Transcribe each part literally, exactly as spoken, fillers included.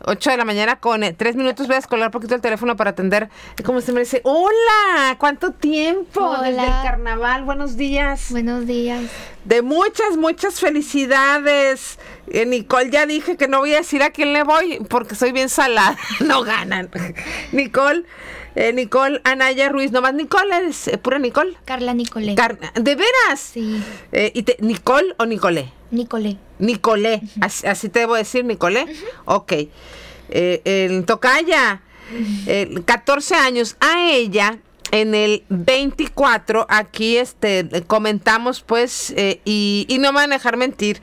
ocho de la mañana con eh, tres minutos. Voy a descolgar un poquito el teléfono para atender. Como se me dice, hola, ¿cuánto tiempo? Hola. Desde el carnaval, buenos días. Buenos días. De muchas, muchas felicidades. Eh, Nicole, ya dije que no voy a decir a quién le voy porque soy bien salada. No ganan. Nicole, eh, Nicole Anaya Ruiz. Nomás Nicole, ¿eres eh, pura Nicole? Carla Nicolé. Car- ¿De veras? Sí. Eh, ¿y te- ¿Nicole o Nicolé? Nicolé. Nicolé, uh-huh. así, así te debo decir, Nicolé. Uh-huh. Ok. Eh, el Tocaya, uh-huh. eh, catorce años. A ella, en el veinticuatro, aquí este comentamos, pues, eh, y, y no me van a dejar mentir,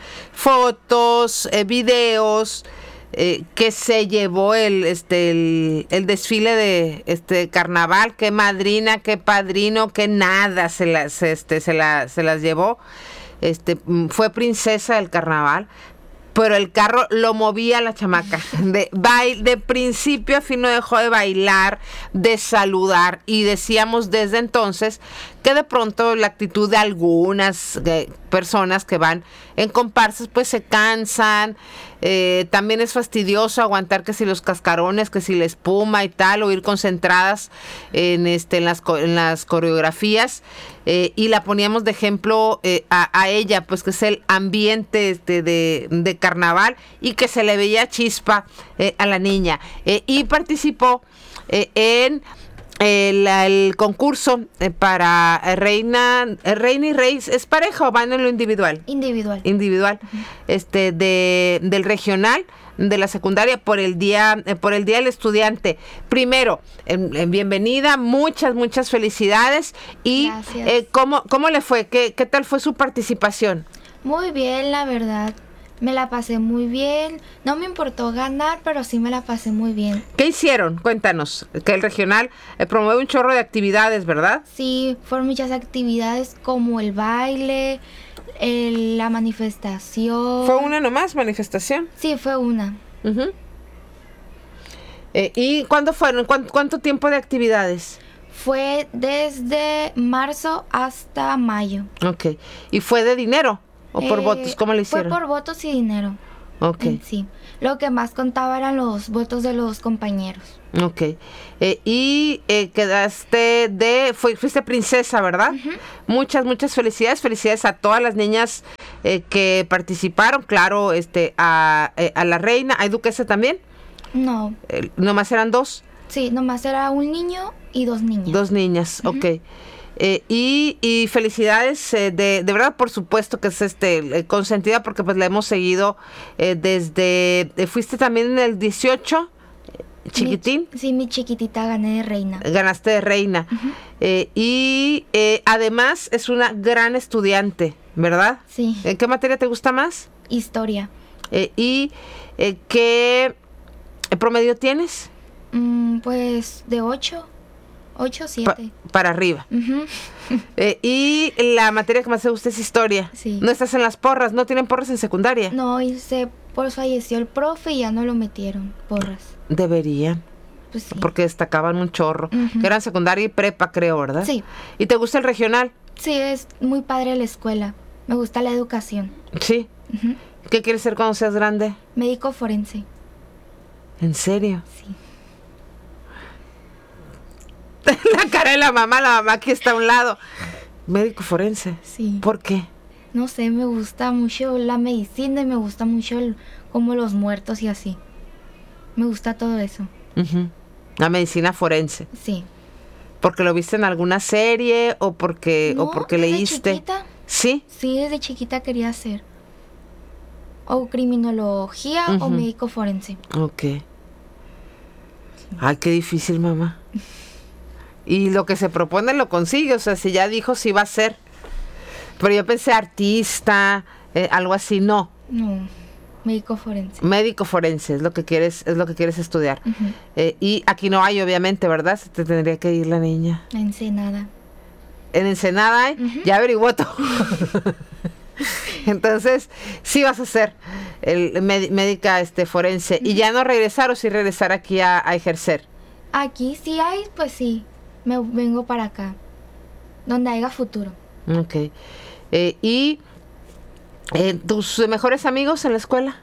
fotos, eh, videos, eh, que se llevó el, este, el, el desfile de este carnaval, qué madrina, qué padrino, que nada se las, este, se la, se las llevó. Este, fue princesa del carnaval, pero el carro lo movía la chamaca. De, bail, de principio a fin no dejó de bailar, de saludar, y decíamos desde entonces que de pronto la actitud de algunas eh, personas que van en comparsas pues se cansan. Eh, también es fastidioso aguantar que si los cascarones, que si la espuma y tal, o ir concentradas en este en las en las coreografías, eh, y la poníamos de ejemplo eh, a, a ella, pues que es el ambiente este, de, de carnaval, y que se le veía chispa eh, a la niña, eh, y participó eh, en El, el concurso eh, para reina eh, reina y rey. ¿Es pareja o van en lo individual? Individual. Individual. Uh-huh. Este de del regional de la secundaria por el día eh, por el día del estudiante. Primero, en, en bienvenida, muchas muchas felicidades. Y Gracias. Eh, cómo cómo le fue, qué qué tal fue su participación. Muy bien, la verdad. Me la pasé muy bien. No me importó ganar, pero sí me la pasé muy bien. ¿Qué hicieron? Cuéntanos. Que el regional eh, promueve un chorro de actividades, ¿verdad? Sí, fueron muchas actividades como el baile, el, la manifestación. ¿Fue una nomás, manifestación? Sí, fue una. Uh-huh. Eh, ¿Y cuándo fueron? ¿Cuánto, ¿Cuánto tiempo de actividades? Fue desde marzo hasta mayo. Ok. ¿Y fue de dinero? ¿O por Eh, votos? ¿Cómo le hicieron? Fue por votos y dinero. Ok. Sí. Lo que más contaba eran los votos de los compañeros. Ok. Eh, y eh, quedaste de... Fue, fuiste princesa, ¿verdad? Uh-huh. Muchas, muchas felicidades. Felicidades a todas las niñas eh, que participaron. Claro, este a, eh, a la reina. ¿Hay duquesa también? No. Eh, ¿Nomás eran dos? Sí, nomás era un niño y dos niñas. Dos niñas, uh-huh. Ok. Eh, y, y felicidades, eh, de, de verdad, por supuesto que es este eh, consentida, porque pues la hemos seguido eh, desde, eh, fuiste también en el dieciocho, eh, chiquitín. Mi, sí, mi chiquitita gané de reina. Ganaste de reina. Uh-huh. eh, y eh, además es una gran estudiante, ¿verdad? Sí. ¿En qué materia te gusta más? Historia. Eh, ¿Y eh, qué promedio tienes? Mm, pues de ocho. ocho, siete. Pa- para arriba. Uh-huh. eh, y la materia que más te gusta es historia. Sí. No estás en las porras, no tienen porras en secundaria. No, y se, por falleció el profe y ya no lo metieron, porras. Deberían. Pues sí. Porque destacaban un chorro. Uh-huh. Que eran secundaria y prepa, creo, ¿verdad? Sí. ¿Y te gusta el regional? Sí, es muy padre la escuela. Me gusta la educación. Sí. Uh-huh. ¿Qué quieres ser cuando seas grande? Médico forense. ¿En serio? Sí. La cara de la mamá, la mamá aquí está a un lado. Médico forense. Sí. ¿Por qué? No sé, me gusta mucho la medicina y me gusta mucho el, como los muertos y así. Me gusta todo eso. Uh-huh. La medicina forense. Sí. ¿Porque lo viste en alguna serie o porque, No, o porque desde leíste? chiquita. ¿Sí? Sí, desde chiquita quería hacer. O criminología Uh-huh. o médico forense. Ok. Ay, qué difícil, mamá. Y lo que se propone lo consigue, o sea, si ya dijo si va a ser. Pero yo pensé artista, eh, algo así, no. No, médico forense. Médico forense es lo que quieres, es lo que quieres estudiar. Uh-huh. Eh, y aquí no hay, obviamente, ¿verdad? Se te tendría que ir la niña. La Ensenada. En Ensenada hay, Uh-huh. ya averiguó todo. Entonces, sí vas a ser el med- médica este forense. Uh-huh. Y ya no regresar o sí regresar aquí a, a ejercer. Aquí sí hay, pues sí. Me vengo para acá. Donde haya futuro. Ok. Eh, ¿Y eh, tus mejores amigos en la escuela?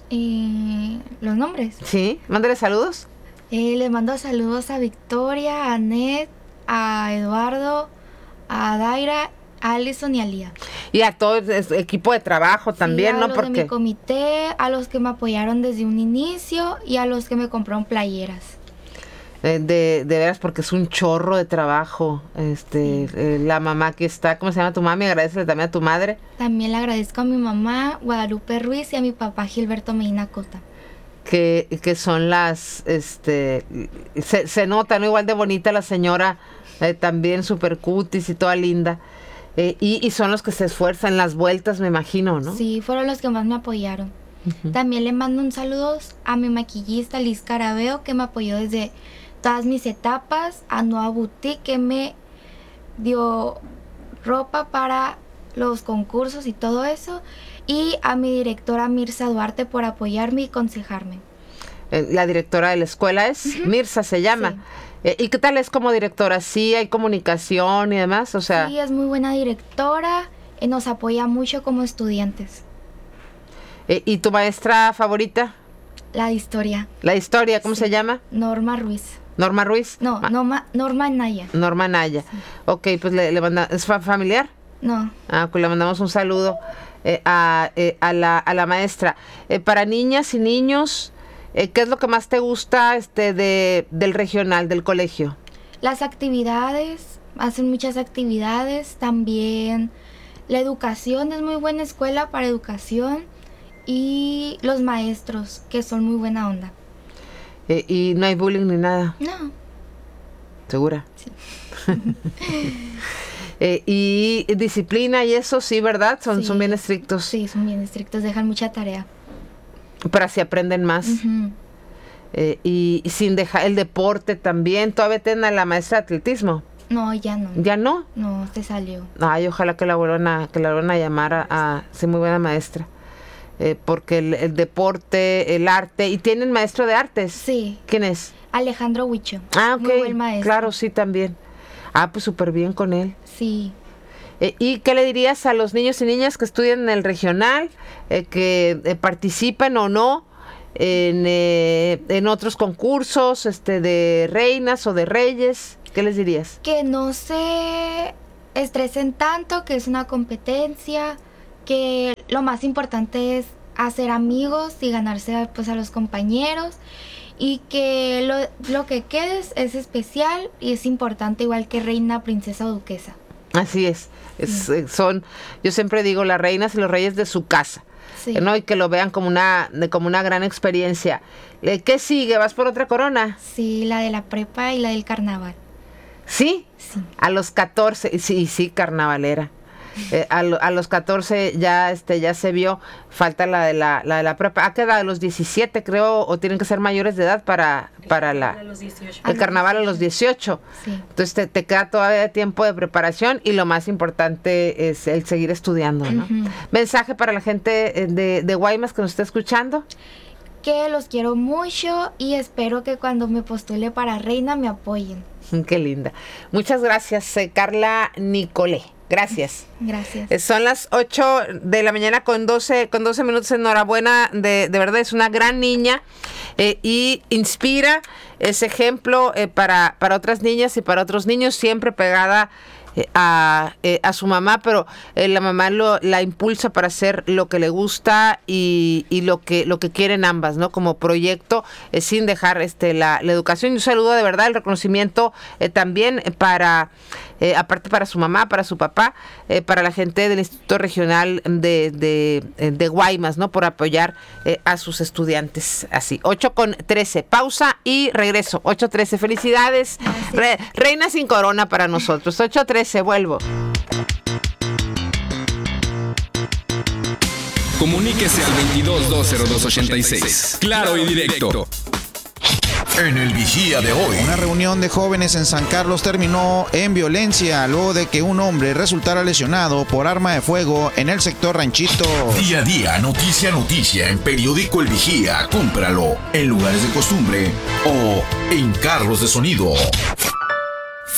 Eh, los nombres. Sí, mándale saludos. Eh, les mando saludos a Victoria, a Anet, a Eduardo, a Daira, a Alison y a Lía. Y a todo el equipo de trabajo también, sí, ¿no? A los Porque de mi comité, a los que me apoyaron desde un inicio y a los que me compraron playeras. eh, de, de veras, porque es un chorro de trabajo. Este, Sí. eh, la mamá que está, ¿cómo se llama tu mami? Agradecele también a tu madre. También le agradezco a mi mamá, Guadalupe Ruiz, y a mi papá, Gilberto Medina Cota. Que, que son las, este, se, se nota, ¿no? Igual de bonita la señora, eh, también súper cutis y toda linda. Eh, y, y son los que se esfuerzan las vueltas, me imagino, ¿no? Sí, fueron los que más me apoyaron. Ujú. También le mando un saludo a mi maquillista Liz Carabeo, que me apoyó desde todas mis etapas, a Noa Boutique, que me dio ropa para los concursos y todo eso, y a mi directora Mirza Duarte por apoyarme y aconsejarme. Eh, la directora de la escuela es Mirza, se llama. Sí. Eh, ¿y qué tal es como directora? ¿Sí hay comunicación y demás? O sea, Sí, es muy buena directora, y nos apoya mucho como estudiantes. eh, ¿y tu maestra favorita? La de historia, La historia, ¿cómo Sí. se llama? Norma Ruiz. Norma Ruiz. No, Ma- Norma, Norma Naya. Norma Naya. Ok, pues le, le manda, ¿es fa- familiar? No, Ah, pues le mandamos un saludo eh, a, eh, a, la, a la maestra. Eh, para niñas y niños, eh, ¿qué es lo que más te gusta este de, del regional, del colegio? las actividades, hacen muchas actividades, también la educación, es muy buena escuela para educación, y los maestros, que son muy buena onda. Eh, y no hay bullying ni nada, No, ¿segura? Sí. Eh, y disciplina y eso, sí, ¿verdad? Son, Sí. son bien estrictos, sí, son bien estrictos, dejan mucha tarea. pero así aprenden más. Ujú. Eh, y, y sin dejar el deporte también. ¿Todavía tienen a la maestra de atletismo? No, ya no. ¿Ya no? No, se salió. Ay, ojalá que la vuelvan a, que la vuelvan a llamar a, a ser muy buena maestra. Eh, porque el, el deporte, el arte, y tienen maestro de artes. Sí, ¿Quién es? Alejandro Huicho. Ah, ok. Muy buen maestro. Claro, sí, también. Ah, pues súper bien con él. Sí. Eh, ¿y qué le dirías a los niños y niñas que estudian en el regional, eh, que eh, participan o no en, eh, en otros concursos este, de reinas o de reyes? ¿Qué les dirías? Que no se estresen tanto, que es una competencia, que lo más importante es hacer amigos y ganarse pues a los compañeros, y que lo, lo que quedes es especial y es importante, igual que reina, princesa o duquesa. Así es. Es, eh, son, yo siempre digo, las reinas y los reyes de su casa. Sí. ¿No? Y que lo vean como una, de- como una gran experiencia. Eh, ¿Qué sigue? ¿Vas por otra corona? Sí, la de la prepa y la del carnaval. ¿Sí? Sí. A los catorce, sí, sí, carnavalera. Eh, a, lo- a los catorce ya este ya se vio, falta la de la, la de la prepa. ¿A qué edad? ¿A los diecisiete creo? ¿O tienen que ser mayores de edad para, para la, A los dieciocho. A el los carnaval a los dieciocho? Sí. Entonces te, te queda todavía tiempo de preparación y lo más importante es el seguir estudiando, ¿no? Ujú. Mensaje para la gente eh, de, de Guaymas que nos está escuchando. Que los quiero mucho y espero que cuando me postule para reina me apoyen. Qué linda. Muchas gracias, eh, Carla Nicolé. Gracias. Gracias. Eh, Son las ocho de la mañana con doce, con doce minutos. Enhorabuena, de, de verdad es una gran niña eh, y inspira, es ejemplo eh, para, para otras niñas y para otros niños, siempre pegada eh, a, eh, a su mamá, pero eh, la mamá lo, la impulsa para hacer lo que le gusta y, y lo que lo que quieren ambas, ¿no? Como proyecto, eh, sin dejar este la, la educación. Y un saludo de verdad, el reconocimiento eh, también para... Eh, aparte para su mamá, para su papá, eh, para la gente del Instituto Regional de, de, eh, de Guaymas, ¿no? Por apoyar eh, a sus estudiantes. Así, ocho con trece. Pausa y regreso. ocho trece. Felicidades. Re- reina sin corona para nosotros. ocho trece, vuelvo. Comuníquese al veintidós dos cero dos ochenta y seis. Claro y directo. En el Vigía de hoy. Una reunión de jóvenes en San Carlos terminó en violencia luego de que un hombre resultara lesionado por arma de fuego en el sector Ranchito. Día a día, noticia a noticia en Periódico El Vigía. Cómpralo en lugares de costumbre o en carros de sonido.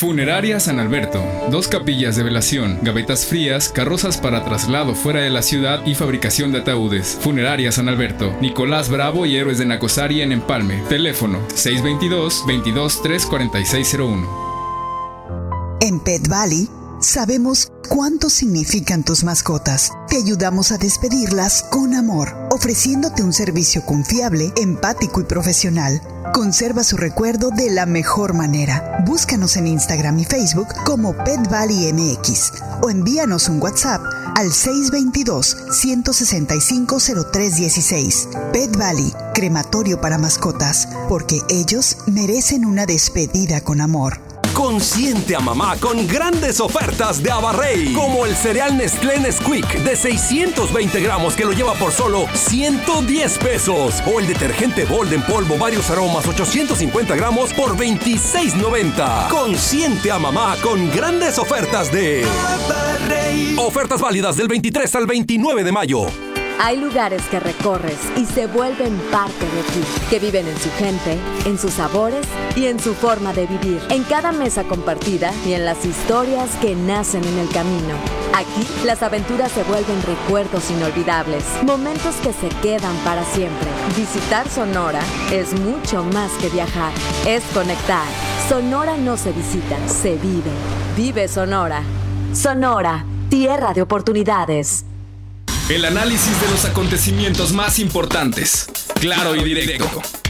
Funeraria San Alberto. Dos capillas de velación, gavetas frías, carrozas para traslado fuera de la ciudad y fabricación de ataúdes. Funeraria San Alberto. Nicolás Bravo y Héroes de Nacosari en Empalme. Teléfono seis dos dos, veintidós, tres cuarenta y seis cero uno. En Pet Valley sabemos cuánto significan tus mascotas. Te ayudamos a despedirlas con amor, ofreciéndote un servicio confiable, empático y profesional. Conserva su recuerdo de la mejor manera. Búscanos en Instagram y Facebook como Pet Valley M X o envíanos un WhatsApp al seis dos dos, uno seis cinco, cero tres uno seis. Pet Valley, crematorio para mascotas, porque ellos merecen una despedida con amor. Consiente a mamá con grandes ofertas de Abarrey, como el cereal Nestlé Nesquik de seiscientos veinte gramos que lo lleva por solo ciento diez pesos, o el detergente Bold en polvo varios aromas ochocientos cincuenta gramos por veintiséis noventa. Consiente a mamá con grandes ofertas de Abarrey. Ofertas válidas del veintitrés al veintinueve de mayo. Hay lugares que recorres y se vuelven parte de ti, que viven en su gente, en sus sabores y en su forma de vivir, en cada mesa compartida y en las historias que nacen en el camino. Aquí, las aventuras se vuelven recuerdos inolvidables, momentos que se quedan para siempre. Visitar Sonora es mucho más que viajar, es conectar. Sonora no se visita, se vive. Vive Sonora. Sonora, tierra de oportunidades. El análisis de los acontecimientos más importantes, claro y directo.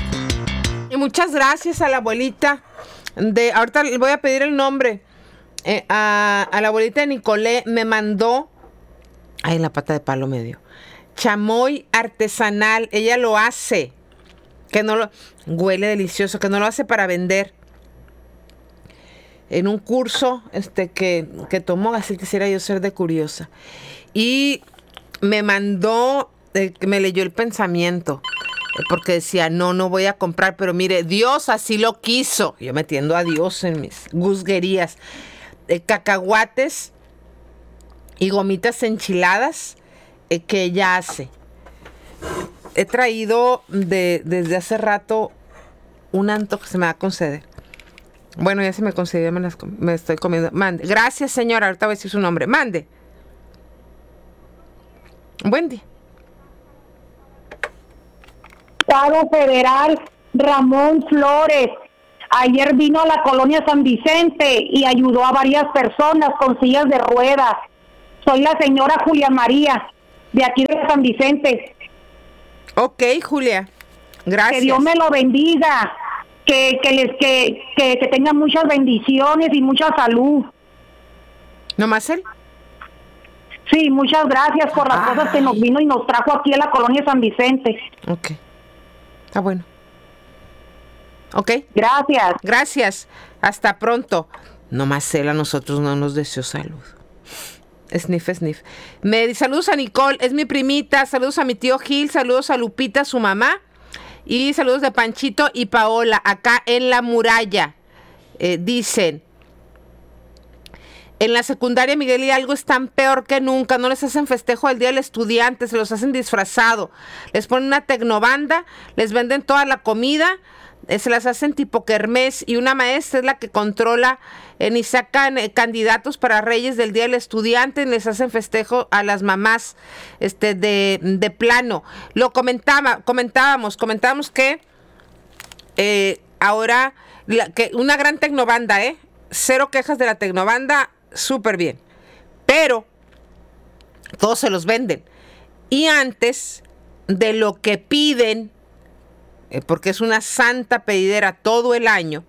Y muchas gracias a la abuelita de... Ahorita le voy a pedir el nombre. Eh, a, a la abuelita de Nicolé me mandó... Ay, en la pata de palo medio. Chamoy artesanal. Ella lo hace. Que no lo... Huele delicioso. Que no lo hace para vender. En un curso este que, que tomó. Así quisiera yo ser de curiosa. Y... me mandó, eh, me leyó el pensamiento, eh, porque decía, no, no voy a comprar, pero mire, Dios así lo quiso. Yo metiendo a Dios en mis guzguerías. Eh, cacahuates y gomitas enchiladas eh, que ella hace. He traído de, desde hace rato un antojo que se me va a conceder. Bueno, ya se me concedió, me, las, me estoy comiendo. Mande. Gracias, señora, ahorita voy a decir su nombre. Mande. Buen día. Estado Federal Ramón Flores. Ayer vino a la colonia San Vicente y ayudó a varias personas con sillas de ruedas. Soy la señora Julia María, de aquí de San Vicente. Ok, Julia. Gracias. Que Dios me lo bendiga. Que, que les que, que, que tengan muchas bendiciones y mucha salud. ¿No más él? Sí, muchas gracias por las Ay. cosas que nos vino y nos trajo aquí a la colonia San Vicente. Ok. Está bueno. Ok. Gracias. Gracias. Hasta pronto. No más él a nosotros no nos deseó salud. Sniff, sniff. Me di saludos a Nicole, es mi primita. Saludos a mi tío Gil. Saludos a Lupita, su mamá. Y saludos de Panchito y Paola, acá en La Muralla. Eh, dicen... En la secundaria Miguel Hidalgo están peor que nunca, no les hacen festejo al Día del Estudiante, se los hacen disfrazado, les ponen una tecnobanda, les venden toda la comida, eh, se las hacen tipo kermés y una maestra es la que controla eh, y sacan eh, candidatos para reyes del Día del Estudiante, les hacen festejo a las mamás este, de, de plano. Lo comentaba, comentábamos, comentábamos que eh, ahora la, que una gran tecnobanda, ¿eh? Cero quejas de la tecnobanda. Súper bien, pero todos se los venden y antes de lo que piden, eh, porque es una santa pedidera todo el año,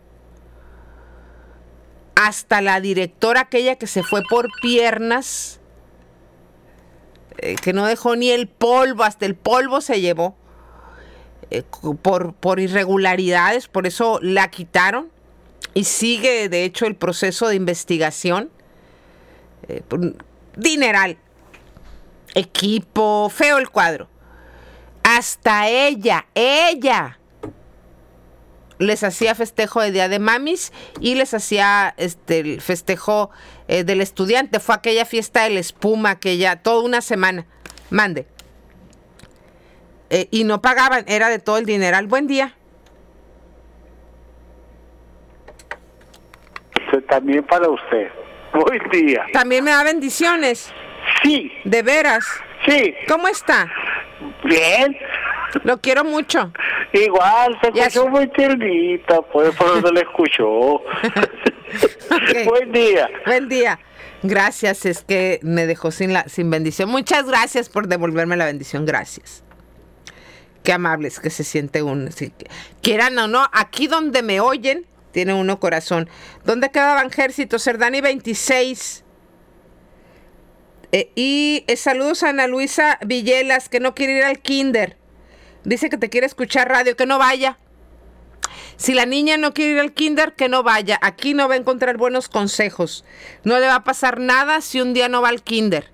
hasta la directora aquella que se fue por piernas, eh, que no dejó ni el polvo, hasta el polvo se llevó eh, por, por irregularidades, por eso la quitaron y sigue de hecho el proceso de investigación. Eh, dineral, equipo, feo el cuadro. Hasta ella, ella les hacía festejo de Día de Mamis y les hacía este el festejo eh, del estudiante. Fue aquella fiesta de la espuma, aquella, toda una semana. Mande. Eh, y no pagaban, era de todo el dineral. Buen día. Se también para usted. Buen día. ¿También me da bendiciones? Sí. ¿De veras? Sí. ¿Cómo está? Bien. Lo quiero mucho. Igual, se Ya escuchó su- muy tiernita, pues por eso le escuchó. Ok. Buen día. Buen día. Gracias, es que me dejó sin la sin bendición. Muchas gracias por devolverme la bendición, gracias. Qué amables que se siente uno. Si quieran o no, aquí donde me oyen, tiene uno corazón. ¿Dónde queda Banjército? Cerdani veintiséis. Eh, y eh, saludos a Ana Luisa Villelas, que no quiere ir al kinder. Dice que te quiere escuchar radio, que no vaya. Si la niña no quiere ir al kinder, que no vaya. Aquí no va a encontrar buenos consejos. No le va a pasar nada si un día no va al kinder.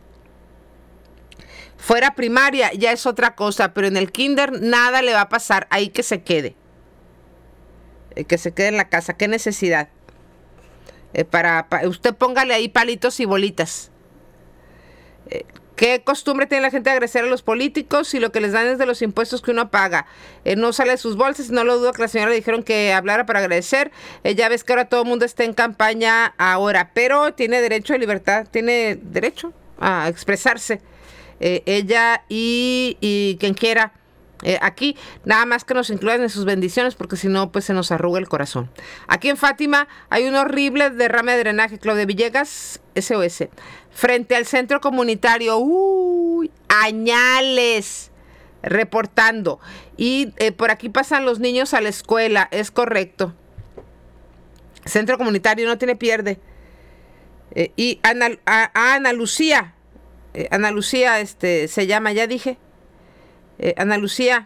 Fuera primaria ya es otra cosa, pero en el kinder nada le va a pasar. Ahí que se quede. Eh, que se quede en la casa. ¿Qué necesidad? Eh, para, para usted póngale ahí palitos y bolitas. Eh, ¿Qué costumbre tiene la gente de agradecer a los políticos? Y lo que les dan es de los impuestos que uno paga. Eh, no sale de sus bolsas, no lo dudo que la señora le dijeron que hablara para agradecer. Eh, ya ves que ahora todo el mundo está en campaña ahora, pero tiene derecho a libertad, tiene derecho a expresarse. Eh, ella y, y quien quiera. Eh, aquí, nada más que nos incluyan en sus bendiciones, porque si no, pues se nos arruga el corazón. Aquí en Fátima hay un horrible derrame de drenaje. Claudia Villegas, S O S. Frente al centro comunitario, uy, añales, reportando. Y eh, por aquí pasan los niños a la escuela, es correcto. Centro comunitario no tiene pierde. Eh, y Ana, a, a Ana Lucía, eh, Ana Lucía este, se llama, ya dije. Eh, Ana Lucía,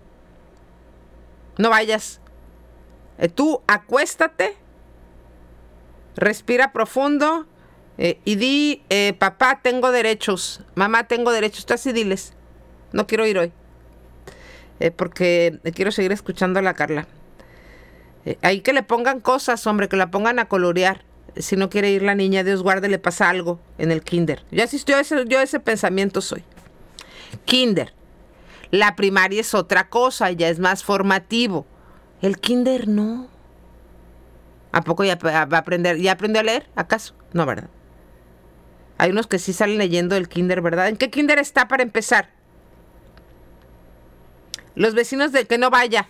no vayas. Eh, tú acuéstate, respira profundo eh, y di, eh, papá, tengo derechos, mamá, tengo derechos. Tú así diles, no quiero ir hoy, eh, porque quiero seguir escuchando a la Carla. Eh, ahí que le pongan cosas, hombre, que la pongan a colorear. Si no quiere ir la niña, Dios guarde, le pasa algo en el kinder. Yo así yo ese, yo ese pensamiento soy. Kinder. La primaria es otra cosa, ya es más formativo. El kinder no. ¿A poco ya va a aprender? ¿Ya aprendió a leer? ¿Acaso? No, ¿verdad? Hay unos que sí salen leyendo el kinder, ¿verdad? ¿En qué kinder está para empezar? Los vecinos del que no vaya.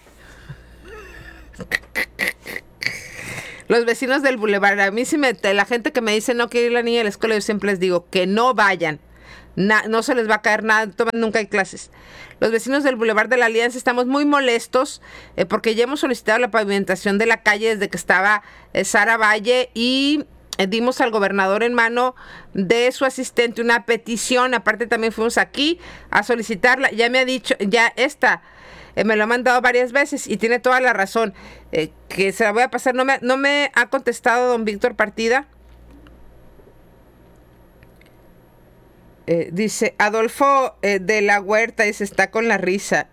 Los vecinos del bulevar. A mí sí me... La gente que me dice no quiere ir la niña a la escuela, yo siempre les digo que no vayan. Na, no se les va a caer nada, nunca hay clases. Los vecinos del Boulevard de la Alianza estamos muy molestos eh, porque ya hemos solicitado la pavimentación de la calle desde que estaba eh, Sara Valle y eh, dimos al gobernador en mano de su asistente una petición. Aparte también fuimos aquí a solicitarla. Ya me ha dicho, ya esta eh, me lo ha mandado varias veces y tiene toda la razón, eh, que se la voy a pasar. No me, no me ha contestado don Víctor Partida. Eh, dice Adolfo eh, de la Huerta, dice, está con la risa.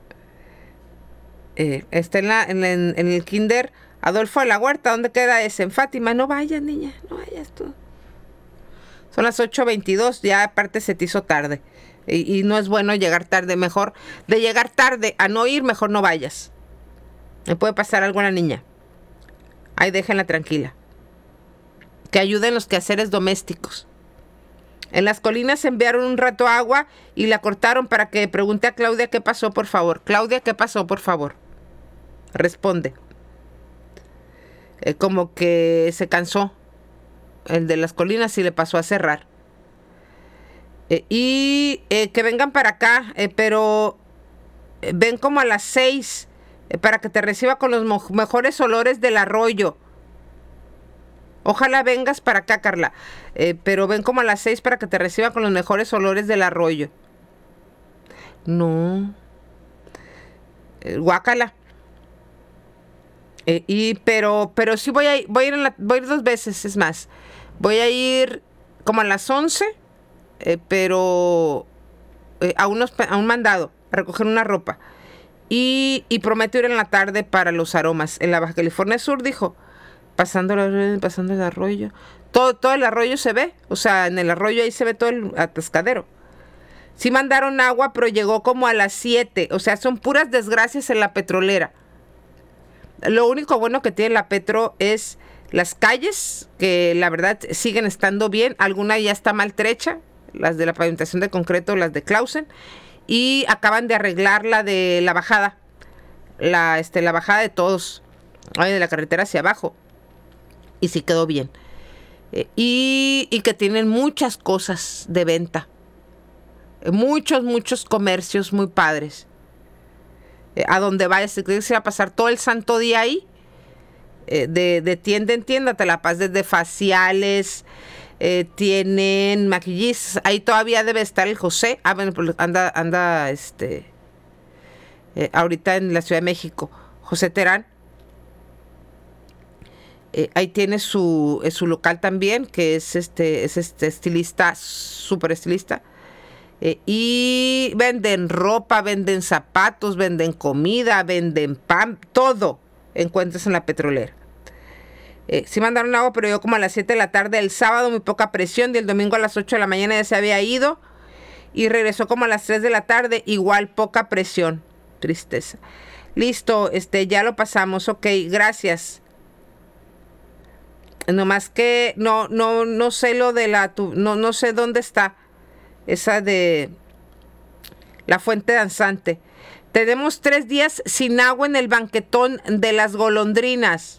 Eh, está en, la, en, en, en el kinder. Adolfo de la Huerta, ¿dónde queda ese? En Fátima. No vayas, niña, no vayas tú. Son las ocho veintidós, ya aparte se te hizo tarde. Y, y no es bueno llegar tarde, mejor. De llegar tarde a no ir, mejor no vayas. Le puede pasar algo a la niña. Ahí déjenla tranquila. Que ayuden los quehaceres domésticos. En las colinas enviaron un rato agua y la cortaron para que pregunte a Claudia qué pasó, por favor. Claudia, ¿qué pasó, por favor? Responde. Eh, como que se cansó. El de las colinas y le pasó a cerrar. Eh, y eh, que vengan para acá, eh, pero eh, ven como a las seis eh, para que te reciba con los mo- mejores olores del arroyo. Ojalá vengas para acá, Carla. Eh, pero ven como a las seis para que te reciba con los mejores olores del arroyo. No. Eh, guácala. Eh, y, pero, pero sí voy a ir, voy a ir, en la, voy a ir dos veces, es más. Voy a ir como a las once, eh, pero eh, a, unos, a un mandado, a recoger una ropa. Y, y prometo ir en la tarde para los aromas. En la Baja California Sur, dijo. Pasando el, pasando el arroyo. Todo, todo el arroyo se ve. O sea, en el arroyo ahí se ve todo el atascadero. Sí mandaron agua, pero llegó como a las siete. O sea, son puras desgracias en la petrolera. Lo único bueno que tiene la Petro es las calles, que la verdad siguen estando bien, alguna ya está maltrecha, las de la pavimentación de concreto, las de Clausen, y acaban de arreglar la de la bajada, la, este, la bajada de todos, de la carretera hacia abajo, y sí quedó bien. Eh, y, y que tienen muchas cosas de venta, eh, muchos, muchos comercios muy padres. Eh, a donde vayas, si quieres ir a pasar todo el santo día ahí, eh, de, de tienda en tienda, te la pasas desde faciales, eh, tienen maquillistas, ahí todavía debe estar el José, ah, bueno, pues anda, anda, este, eh, ahorita en la Ciudad de México, José Terán, eh, ahí tiene su, eh, su local también, que es este, es este estilista, súper estilista. Eh, y venden ropa, venden zapatos, venden comida, venden pan, todo encuentras en la petrolera. Eh, sí mandaron agua, pero yo como a las siete de la tarde el sábado, muy poca presión, y el domingo a las ocho de la mañana ya se había ido y regresó como a las tres de la tarde, igual poca presión. Tristeza. Listo, este, ya lo pasamos, ok, gracias. Nomás que no, no, no sé lo de la, tu, no, no sé dónde está. Esa de la fuente danzante. Tenemos tres días sin agua en el banquetón de las golondrinas.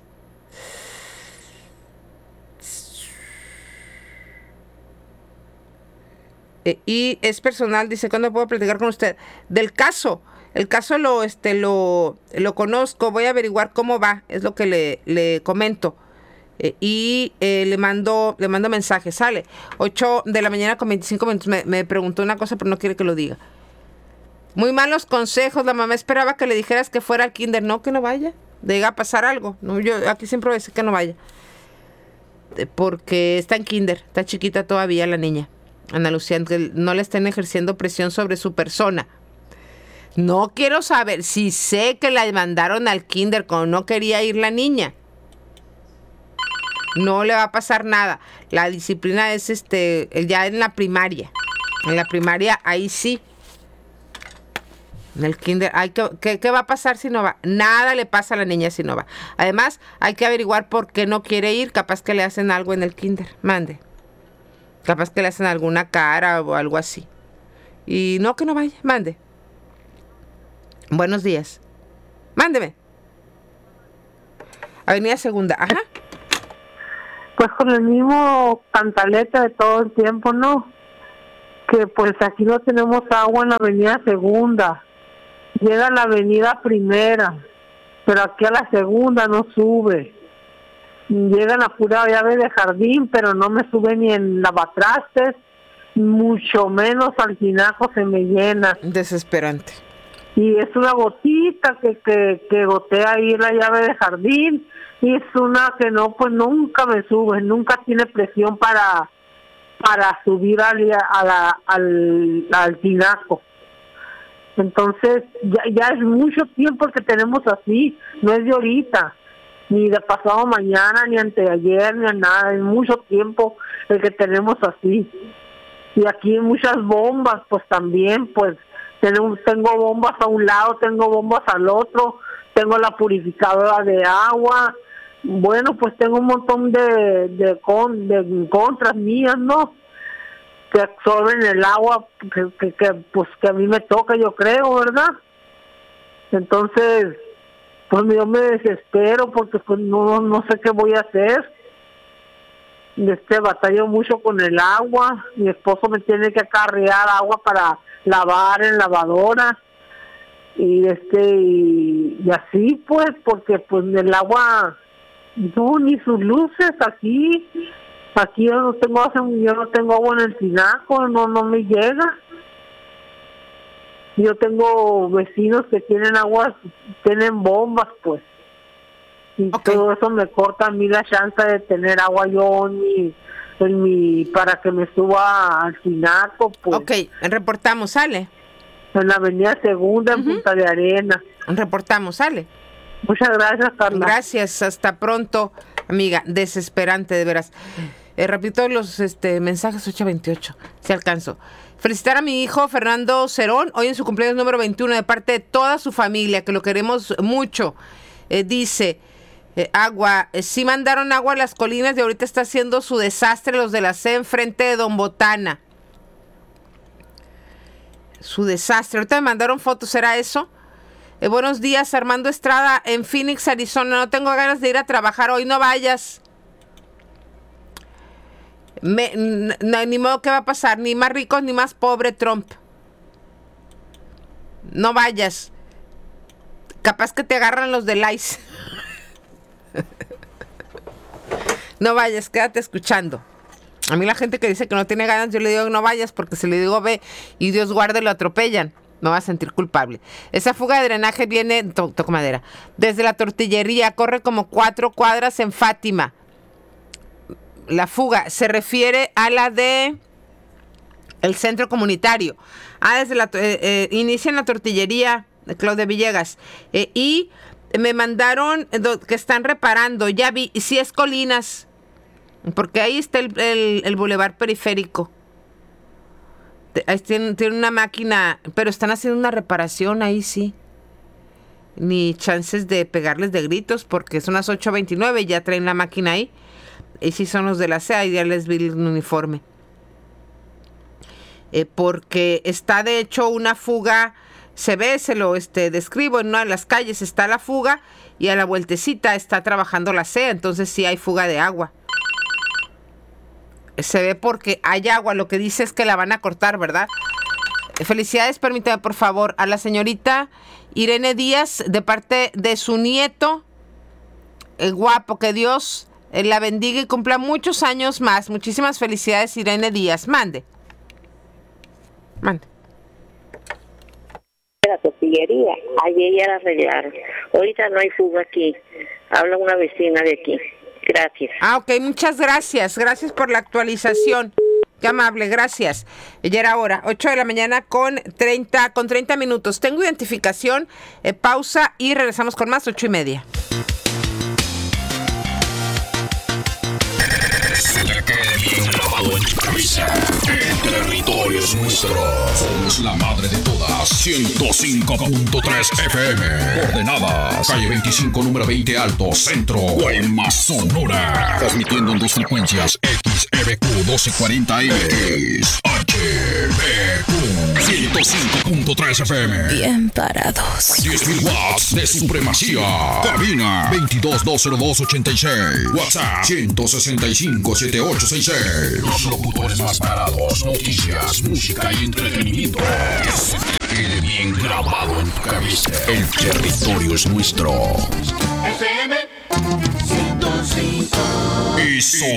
Eh, y es personal, dice, ¿cuándo puedo platicar con usted? Del caso. El caso lo, este, lo, lo conozco, voy a averiguar cómo va, es lo que le, le comento. Eh, y eh, le mando le mando mensaje, sale ocho de la mañana con veinticinco minutos. Me, me preguntó una cosa, pero no quiere que lo diga. Muy malos consejos. La mamá esperaba que le dijeras que fuera al kinder. No, que no vaya, llega a pasar algo. No, yo aquí siempre voy a decir que no vaya, eh, porque está en kinder, está chiquita todavía la niña Ana Lucía, que no le estén ejerciendo presión sobre su persona. No quiero saber si sé que la mandaron al kinder cuando no quería ir la niña. No le va a pasar nada. La disciplina es este ya en la primaria. En la primaria ahí sí. En el kinder, hay que, ¿qué, ¿qué va a pasar si no va? Nada le pasa a la niña si no va. Además, hay que averiguar por qué no quiere ir. Capaz que le hacen algo en el kinder. Mande. Capaz que le hacen alguna cara o algo así. Y no, que no vaya. Mande. Buenos días. Mándeme. Avenida Segunda. Ajá. Pues con el mismo cantaleta de todo el tiempo, ¿no? Que pues aquí no tenemos agua en la avenida Segunda. Llega a la avenida Primera, pero aquí a la Segunda no sube. Llega a la pura llave de Jardín, pero no me sube ni en Lavatrastes, mucho menos al tinaco se me llena. Desesperante. Y es una gotita que, que, que gotea ahí en la llave de Jardín, y es una que no, pues nunca me sube, nunca tiene presión para para subir al, a la, al, al tinaco. Entonces, ya, ya es mucho tiempo que tenemos así, no es de ahorita, ni de pasado mañana, ni anteayer, ni nada, es mucho tiempo el que tenemos así. Y aquí hay muchas bombas, pues también, pues tengo, tengo bombas a un lado, tengo bombas al otro, tengo la purificadora de agua. Bueno, pues tengo un montón de de, con, de contras mías, ¿no? Que absorben el agua, que, que, que pues que a mí me toca, yo creo, ¿verdad? Entonces, pues yo me desespero porque pues no no sé qué voy a hacer. Este batallo mucho con el agua. Mi esposo me tiene que acarrear agua para lavar en lavadora y este y, y así pues, porque pues el agua no, ni sus luces aquí, aquí yo no tengo, yo no tengo agua en el tinaco, no, no me llega. Yo tengo vecinos que tienen agua, tienen bombas, pues, y okay. Todo eso me corta a mí la chance de tener agua yo en mi, en mi, para que me suba al tinaco, pues. Ok, reportamos, sale. En la avenida Segunda, uh-huh. En Punta de Arena. Reportamos, sale. Muchas gracias, Carla. Gracias, hasta pronto, amiga. Desesperante, de veras. Eh, repito los este, mensajes ocho veintiocho, si alcanzo. Felicitar a mi hijo Fernando Cerón, hoy en su cumpleaños número veintiuno, de parte de toda su familia, que lo queremos mucho. Eh, dice, Eh, agua, eh, sí mandaron agua a las colinas y ahorita está haciendo su desastre los de la C E enfrente de Don Botana. Su desastre. Ahorita me mandaron fotos, ¿será eso? Eh, buenos días, Armando Estrada en Phoenix, Arizona. No tengo ganas de ir a trabajar hoy, no vayas. Me, n- n- ni modo que va a pasar, ni más ricos ni más pobre Trump. No vayas. Capaz que te agarran los del I C E. No vayas, quédate escuchando. A mí la gente que dice que no tiene ganas, yo le digo que no vayas, porque si le digo ve y Dios guarde, lo atropellan. No va a sentir culpable. Esa fuga de drenaje viene, to, toco madera, desde la tortillería, corre como cuatro cuadras en Fátima. La fuga se refiere a la de el centro comunitario. Ah, desde la, eh, eh, inicia en la tortillería de Claudia Villegas. Eh, y me mandaron do, que están reparando, ya vi, si es Colinas, porque ahí está el, el, el bulevar periférico. Tienen, tienen una máquina, pero están haciendo una reparación ahí, sí. Ni chances de pegarles de gritos, porque son las ocho veintinueve y ya traen la máquina ahí. Y sí son los de la C E A y ya les vi el uniforme. Eh, porque está de hecho una fuga, se ve, se lo este, describo, en una de las calles está la fuga y a la vueltecita está trabajando la C E A, entonces sí hay fuga de agua. Se ve porque hay agua, lo que dice es que la van a cortar, ¿verdad? Felicidades, permítame por favor, a la señorita Irene Díaz, de parte de su nieto, el guapo, que Dios la bendiga y cumpla muchos años más. Muchísimas felicidades, Irene Díaz. Mande. Mande. La tortillería, ayer ya la arreglaron. Ahorita no hay fuga aquí. Habla una vecina de aquí. Gracias. Ah, ok, muchas gracias. Gracias por la actualización. Qué amable, gracias. Ya era hora, ocho de la mañana con treinta, con treinta minutos. Tengo identificación, eh, pausa y regresamos con más, ocho y media. En tu cabeza. El territorio es nuestro. Somos la madre de todas. ciento cinco punto tres F M. Coordenadas. Calle veinticinco, número veinte Alto, Centro. Guaymas, Sonora. Transmitiendo en dos frecuencias. X E B Q doce cuarenta M. X H B Q ciento cinco punto tres F M. Bien parados. diez mil watts de supremacía. Cabina veintidós dos cero dos ochenta y seis. WhatsApp ciento sesenta y cinco setenta y ocho sesenta y seis. Los locutores más parados. Noticias, música y entretenimiento. Quede bien grabado en tu cabeza. El territorio es nuestro. F M ciento cinco. Y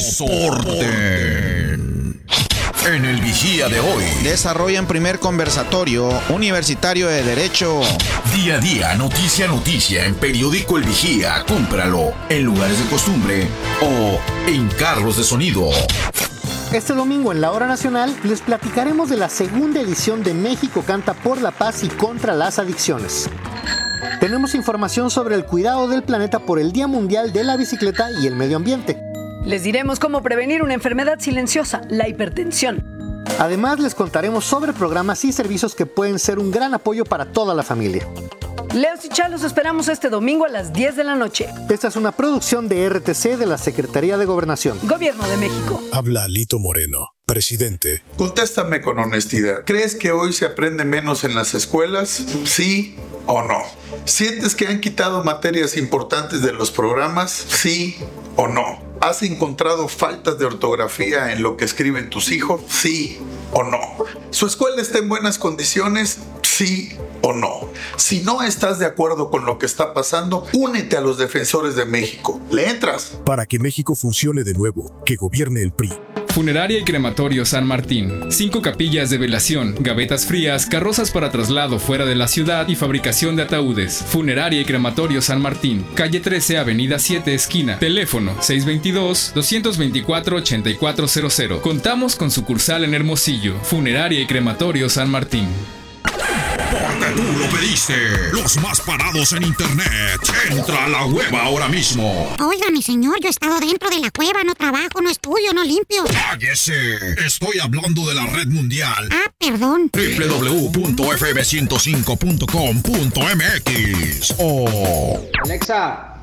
soporten. En el Vigía de hoy. Desarrollan primer conversatorio universitario de Derecho. Día a día, noticia a noticia, en periódico El Vigía. Cómpralo en lugares de costumbre o en carros de sonido. Este domingo en la Hora Nacional les platicaremos de la segunda edición de México Canta por la Paz y contra las Adicciones. Tenemos información sobre el cuidado del planeta por el Día Mundial de la Bicicleta y el Medio Ambiente. Les diremos cómo prevenir una enfermedad silenciosa, la hipertensión. Además, les contaremos sobre programas y servicios que pueden ser un gran apoyo para toda la familia. Leos y Chá, los esperamos este domingo a las diez de la noche. Esta es una producción de R T C de la Secretaría de Gobernación. Gobierno de México. Habla Lito Moreno, presidente. Contéstame con honestidad. ¿Crees que hoy se aprende menos en las escuelas? ¿Sí o no? ¿Sientes que han quitado materias importantes de los programas? ¿Sí o no? ¿Has encontrado faltas de ortografía en lo que escriben tus hijos? ¿Sí o no? ¿Su escuela está en buenas condiciones? ¿Sí o no? Si no estás de acuerdo con lo que está pasando, únete a los defensores de México. ¿Le entras? Para que México funcione de nuevo, que gobierne el P R I. Funeraria y Crematorio San Martín. Cinco capillas de velación, gavetas frías, carrozas para traslado fuera de la ciudad y fabricación de ataúdes. Funeraria y Crematorio San Martín. Calle trece, Avenida siete, esquina. Teléfono seis dos dos, dos dos cuatro, ocho cuatro cero cero. Contamos con sucursal en Hermosillo. Funeraria y Crematorio San Martín. Porque tú lo pediste. Los más parados en internet. Entra a la web ahora mismo. Oiga, mi señor, yo he estado dentro de la cueva, no trabajo, no estudio, no limpio. Cállese. Estoy hablando de la red mundial. Ah, perdón. doble u doble u doble u punto f m ciento cinco punto com punto m x o... Alexa,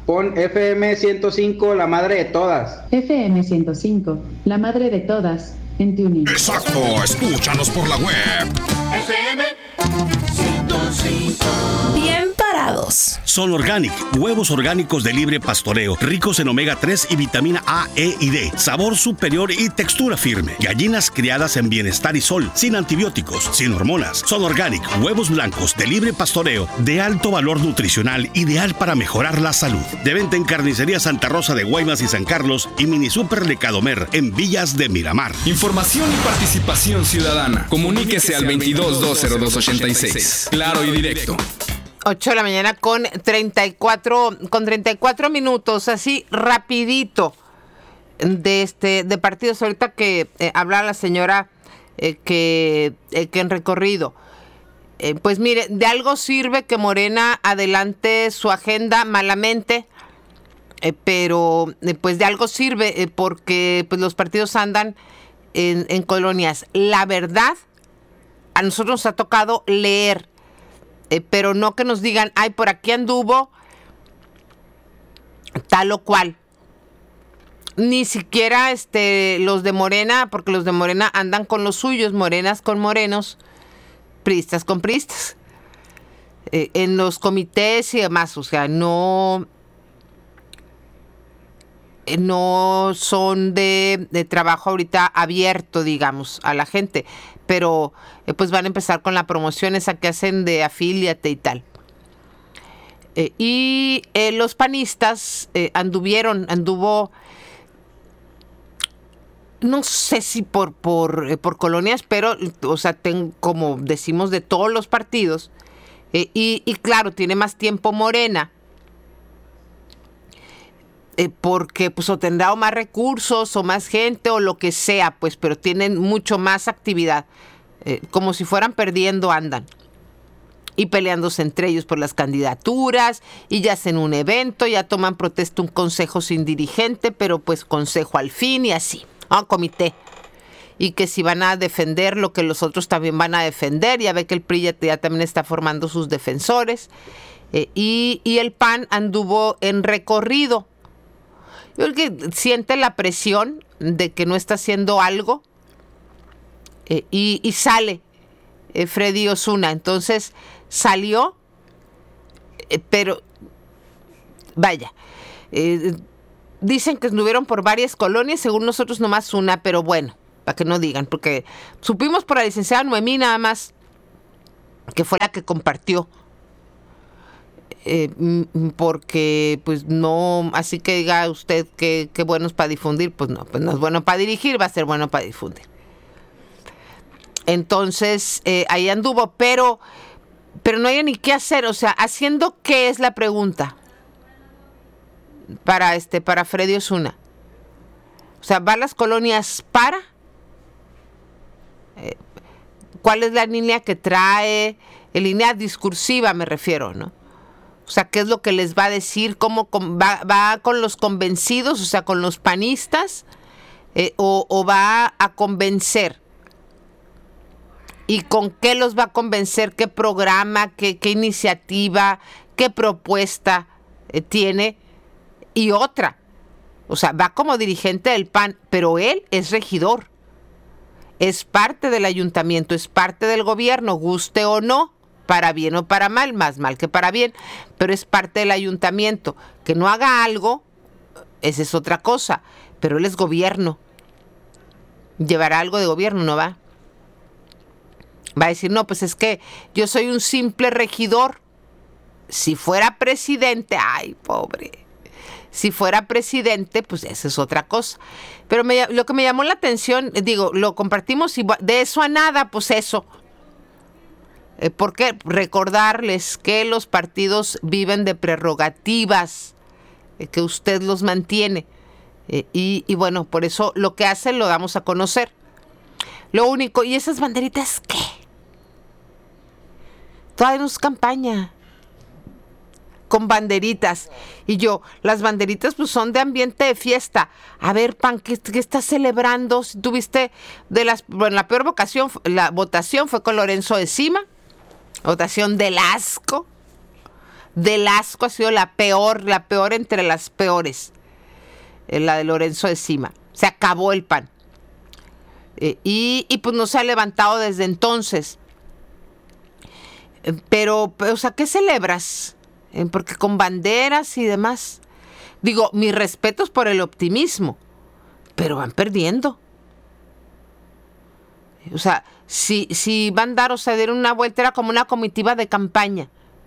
pon F M ciento cinco, la madre de todas. F M ciento cinco, la madre de todas, en TuneIn. Exacto, escúchanos por la web. F M ciento cinco. Bien parados. Sol Organic, huevos orgánicos de libre pastoreo, ricos en omega tres y vitamina A, E y D, sabor superior y textura firme. Gallinas criadas en bienestar y sol, sin antibióticos, sin hormonas. Sol Organic, huevos blancos de libre pastoreo, de alto valor nutricional, ideal para mejorar la salud. De venta en Carnicería Santa Rosa de Guaymas y San Carlos y Mini Super Lecadomer en Villas de Miramar. Información y participación ciudadana. Comuníquese al veintidós dos cero dos ochenta y seis. Claro y directo. ocho de la mañana con treinta y cuatro, con treinta y cuatro minutos, así rapidito de este de partidos. Ahorita que eh, habla la señora eh, que, eh, que en recorrido. Eh, pues mire, de algo sirve que Morena adelante su agenda malamente, eh, pero eh, pues de algo sirve eh, porque pues los partidos andan en, en colonias. La verdad, a nosotros nos ha tocado leer, Eh, pero no que nos digan, ay, por aquí anduvo tal o cual. Ni siquiera este, los de Morena, porque los de Morena andan con los suyos, morenas con morenos, priistas con priistas. Eh, en los comités y demás, o sea, no, eh, no son de, de trabajo ahorita abierto, digamos, a la gente. Pero eh, pues van a empezar con la promoción esa que hacen de afíliate y tal. Eh, y eh, los panistas eh, anduvieron, anduvo, no sé si por, por, eh, por colonias, pero, o sea, ten, como decimos, de todos los partidos. Eh, y, y claro, tiene más tiempo Morena. Eh, porque pues o tendrá o más recursos o más gente o lo que sea, pues, pero tienen mucho más actividad, eh, como si fueran perdiendo andan y peleándose entre ellos por las candidaturas y ya hacen un evento, ya toman protesta un consejo sin dirigente, pero pues consejo al fin y así, ah, comité, y que si van a defender lo que los otros también van a defender, ya ve que el P R I ya, ya también está formando sus defensores, eh, y, y el P A N anduvo en recorrido. Yo creo que siente la presión de que no está haciendo algo eh, y, y sale eh, Freddy Osuna. Entonces salió, eh, pero vaya, eh, dicen que estuvieron por varias colonias, según nosotros nomás una, pero bueno, para que no digan, porque supimos por la licenciada Noemí nada más, que fue la que compartió. Eh, porque pues no, así que diga usted que, que bueno es para difundir, pues no, pues no es bueno para dirigir, va a ser bueno para difundir. Entonces eh, ahí anduvo, pero pero no hay ni qué hacer, o sea, haciendo qué es la pregunta para este para Freddy Osuna. O sea, va a las colonias para eh, ¿cuál es la línea que trae? En línea discursiva me refiero, ¿no? O sea, ¿qué es lo que les va a decir? ¿Cómo con, va, va con los convencidos, o sea, con los panistas? Eh, o, ¿O va a convencer? ¿Y con qué los va a convencer? ¿Qué programa? ¿Qué, qué iniciativa? ¿Qué propuesta eh, tiene? Y otra, o sea, va como dirigente del P A N, pero él es regidor. Es parte del ayuntamiento, es parte del gobierno, guste o no. Para bien o para mal, más mal que para bien, pero es parte del ayuntamiento. Que no haga algo, esa es otra cosa, pero él es gobierno. Llevará algo de gobierno, ¿no va? Va a decir, no, pues es que yo soy un simple regidor. Si fuera presidente, ay, pobre. Si fuera presidente, pues esa es otra cosa. Pero me, lo que me llamó la atención, digo, lo compartimos y de eso a nada, pues eso. ¿Por qué? Recordarles que los partidos viven de prerrogativas, que usted los mantiene. Y, y bueno, por eso lo que hacen lo damos a conocer. Lo único, ¿y esas banderitas qué? Todavía no es campaña. Con banderitas. Y yo, las banderitas pues son de ambiente de fiesta. A ver, Pan, ¿qué, qué estás celebrando? Si tuviste de las, bueno, la peor vocación, la votación fue con Lorenzo Encima. Votación del asco. del asco ha sido la peor, la peor entre las peores. Eh, la de Lorenzo de Sima. Se acabó el P A N. Eh, y, y pues no se ha levantado desde entonces. Eh, pero, o sea, ¿qué celebras? Eh, porque con banderas y demás. Digo, mis respetos por el optimismo, pero van perdiendo. O sea, si, si van a dar, o sea, dieron una vuelta, era como una comitiva de campaña.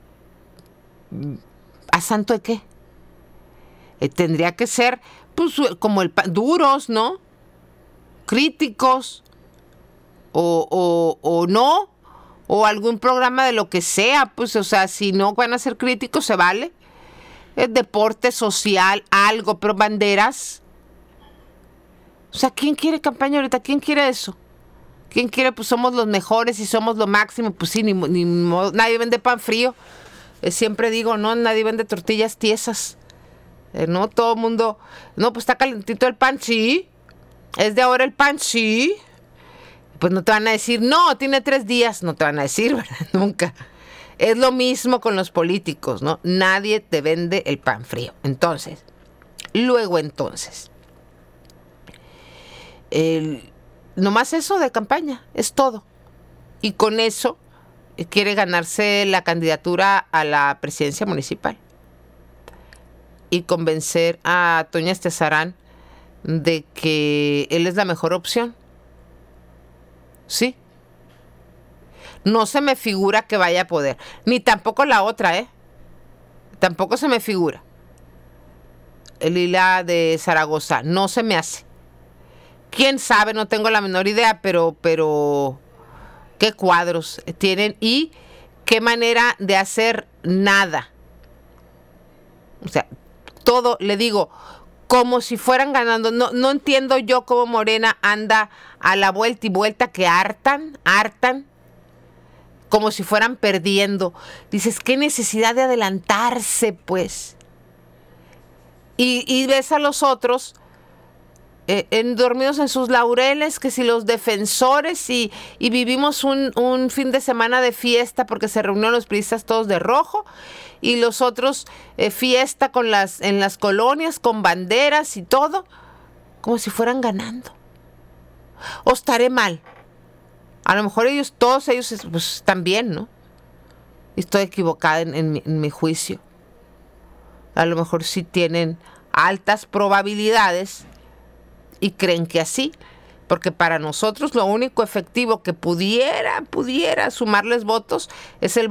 ¿A santo de qué? Eh, tendría que ser, pues, como el duros, ¿no? Críticos. O, o, o no. O algún programa de lo que sea. Pues, o sea, si no van a ser críticos, se vale. Eh, deporte social, algo, pero banderas. O sea, ¿quién quiere campaña ahorita? ¿Quién quiere eso? ¿Quién quiere? Pues somos los mejores y somos lo máximo. Pues sí, ni, ni nadie vende pan frío. Eh, siempre digo, no, nadie vende tortillas tiesas. Eh, no, todo el mundo. No, pues está calentito el pan, sí. Es de ahora el pan, sí. Pues no te van a decir, no, tiene tres días. No te van a decir, ¿verdad? Nunca. Es lo mismo con los políticos, ¿no? Nadie te vende el pan frío. Entonces, luego entonces. El. Nomás eso de campaña, es todo. Y con eso quiere ganarse la candidatura a la presidencia municipal. Y convencer a Toña Estezarán de que él es la mejor opción. Sí. No se me figura que vaya a poder. Ni tampoco la otra, ¿eh? Tampoco se me figura. Lila de Zaragoza, no se me hace. Quién sabe, no tengo la menor idea, pero, pero qué cuadros tienen y qué manera de hacer nada. O sea, todo, le digo, como si fueran ganando. No, no entiendo yo cómo Morena anda a la vuelta y vuelta, que hartan, hartan, como si fueran perdiendo. Dices, qué necesidad de adelantarse, pues. Y, y ves a los otros Eh, en, dormidos en sus laureles, que si los defensores y, y vivimos un, un fin de semana de fiesta porque se reunieron los priistas todos de rojo y los otros eh, fiesta con las, en las colonias con banderas y todo, como si fueran ganando. O estaré mal. A lo mejor ellos, todos ellos pues, están bien, ¿no? Y estoy equivocada en, en, mi, en mi juicio. A lo mejor sí tienen altas probabilidades y creen que así, porque para nosotros lo único efectivo que pudiera, pudiera sumarles votos es el